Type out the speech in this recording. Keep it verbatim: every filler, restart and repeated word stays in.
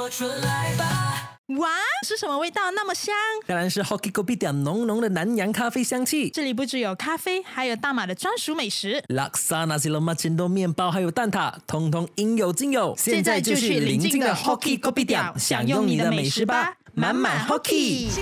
说出来吧。 哇，是什么味道那么香？ 当然是 Hoki Kopitiam 浓浓的南洋咖啡香气。 这里不只有咖啡，还有大马的专属美食， Laksa Nasi Lemak Cendol 面包还有蛋挞，通通应有尽有。 现在就去邻近的 Hoki Kopitiam 享用你的美食吧，满满 Hoki。